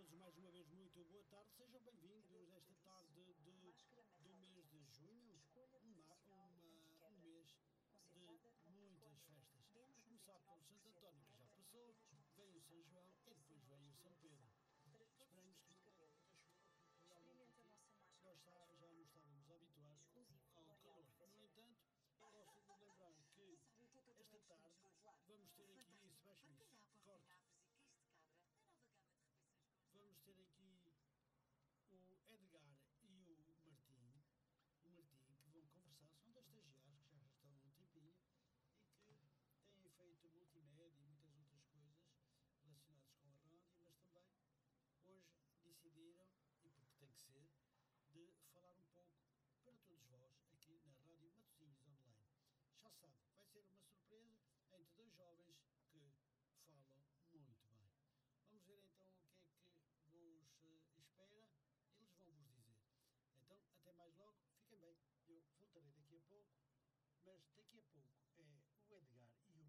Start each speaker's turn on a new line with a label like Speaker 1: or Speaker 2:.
Speaker 1: todos mais uma vez muito boa tarde, sejam bem-vindos esta tarde do mês de junho, um mês de muitas festas. A começar pelo Santo António que já passou, vem o São João e depois vem o São Pedro. Esperemos que não dê muita chuva porque realmente aqui já não estávamos habituados ao calor. No entanto, posso-vos lembrar que esta tarde vamos ter aqui, se baixa isso, corte. Vamos ter aqui o Edgar e o Martim, que vão conversar, são dois estagiários que já estão há um tempinho e que têm feito multimédia e muitas outras coisas relacionadas com a rádio, mas também hoje decidiram, e porque tem que ser, de falar um pouco para todos vós aqui na Rádio Matosinhos Online. Já sabe, vai ser uma surpresa entre dois jovens que falam muito bem. Vamos ver então o que é que vos espera, eles vão vos dizer. Então, até mais logo, fiquem bem, eu voltarei daqui a pouco, mas daqui a pouco é o Edgar e